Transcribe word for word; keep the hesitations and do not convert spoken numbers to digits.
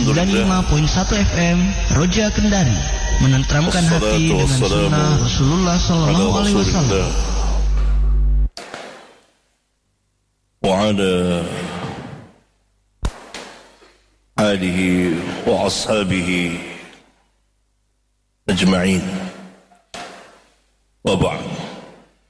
sembilan puluh lima koma satu F M Roja Kendari, menenteramkan hati dengan sunnah Rasulullah sallallahu alaihi wasallam. Wa ala alihi wa ashabihi ajma'in. Wa ba'd.